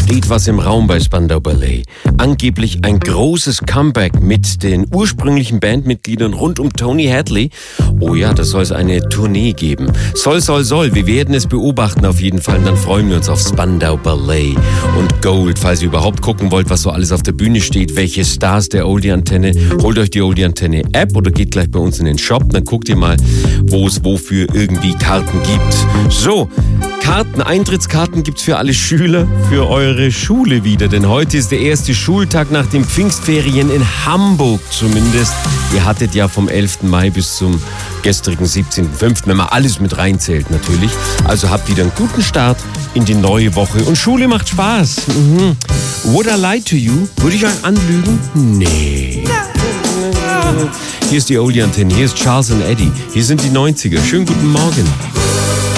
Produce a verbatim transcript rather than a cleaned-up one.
steht was im Raum bei Spandau Ballet. Angeblich ein großes Comeback mit den ursprünglichen Bandmitgliedern rund um Tony Hadley. Oh ja, da soll es eine Tournee geben. Soll, soll, soll. Wir werden es beobachten auf jeden Fall. Und dann freuen wir uns auf Spandau Ballet und Gold. Falls ihr überhaupt gucken wollt, was so alles auf der Bühne steht, welche Stars der Oldie-Antenne, holt euch die Oldie-Antenne-App oder geht gleich bei uns in den Shop. Dann guckt ihr mal, wo es wofür irgendwie Karten gibt. So, Karten, Eintrittskarten gibt's für alle Schüler, für eure Schule wieder. Denn heute ist der erste Schultag nach den Pfingstferien in Hamburg zumindest. Ihr hattet ja vom elften Mai bis zum gestrigen siebzehnten fünften, wenn man alles mit reinzählt natürlich. Also habt wieder einen guten Start in die neue Woche. Und Schule macht Spaß. Mhm. Would I lie to you? Würde ich euch anlügen? Nee. Hier ist die Oldie-Antenne, hier ist Charles und Eddie. Hier sind die neunziger. Schönen guten Morgen.